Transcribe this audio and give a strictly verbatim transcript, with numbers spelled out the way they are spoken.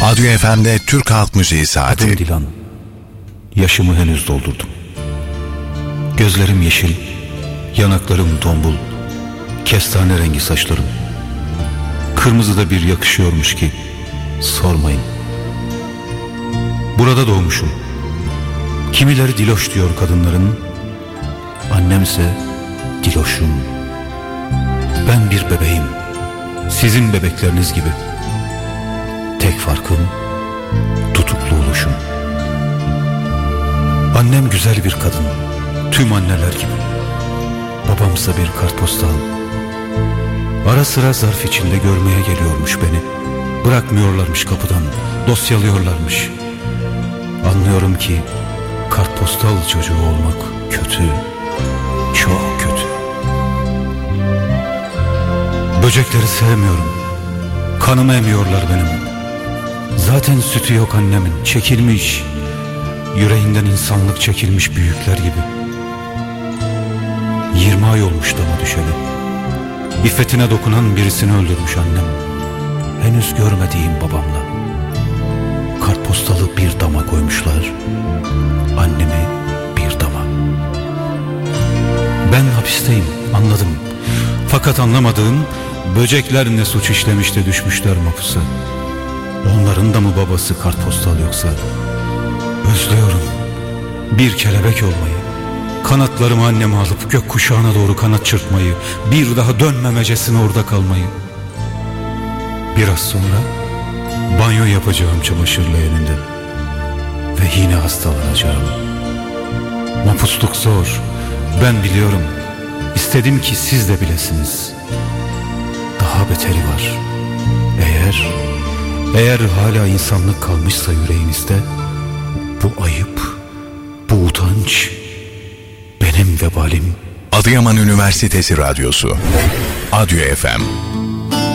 Adyo F M'de Türk Halk Müziği Saati. Adım Dilan. Yaşımı henüz doldurdum. Gözlerim yeşil, yanaklarım tombul, kestane rengi saçlarım. Kırmızı da bir yakışıyormuş ki sormayın. Burada doğmuşum. Kimileri Diloş diyor kadınların, annemse Diloş'um. Ben bir bebeğim, sizin bebekleriniz gibi. Tek farkım tutuklu oluşum. Annem güzel bir kadın, tüm anneler gibi. Babamsa bir kartpostal. Ara sıra zarf içinde görmeye geliyormuş beni. Bırakmıyorlarmış kapıdan, dosyalıyorlarmış. Anlıyorum ki kartpostal çocuğu olmak kötü, çok kötü. Böcekleri sevmiyorum, kanımı emiyorlar benim. Zaten sütü yok annemin, çekilmiş. Yüreğinden insanlık çekilmiş büyükler gibi. Yirmi ay olmuş dama düşeli. İffetine dokunan birisini öldürmüş annem. Henüz görmediğim babamla. Kartpostalı bir dama koymuşlar, annemi bir dama. Ben hapisteyim, anladım. Fakat anlamadığım, böcekler ne suç işlemiş de düşmüşler mahpusa. Onların da mı babası kartpostal yoksa? Özlüyorum bir kelebek olmayı, kanatlarımı anneme alıp gökkuşağına doğru kanat çırpmayı, bir daha dönmemecesine orada kalmayı. Biraz sonra banyo yapacağım çamaşır leğeninde ve yine hastalanacağım. Mapusluk zor, ben biliyorum. İstedim ki siz de bilesiniz. Daha beteri var. Eğer Eğer hala insanlık kalmışsa yüreğinizde, bu ayıp, bu utanç benim vebalim. Adıyaman Üniversitesi Radyosu Adyo F M.